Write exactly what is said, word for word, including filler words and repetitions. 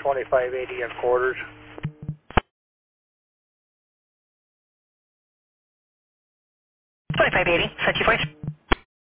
twenty-five eighty and quarters. twenty-five eighty, set your voice.